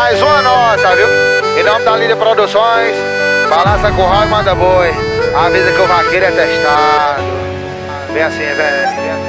mais uma nossa, viu? Em nome da Líder Produções, balança curral e manda boi. Avisa que o vaqueiro é testado. Vem assim, vem assim.